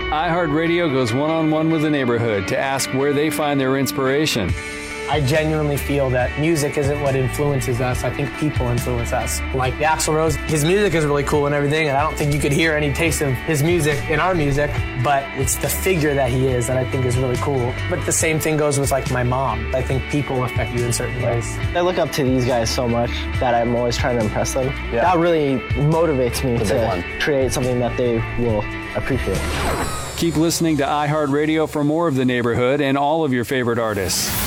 iHeartRadio goes one-on-one with the neighborhood to ask where they find their inspiration. I genuinely feel that music isn't what influences us. I think people influence us. Like Axl Rose, his music is really cool and everything, and I don't think you could hear any taste of his music in our music, but it's the figure that he is that I think is really cool. But the same thing goes with like my mom. I think people affect you in certain ways. I look up to these guys so much that I'm always trying to impress them. Yeah. That really motivates me to create something that they will appreciate. Keep listening to iHeartRadio for more of the neighborhood and all of your favorite artists.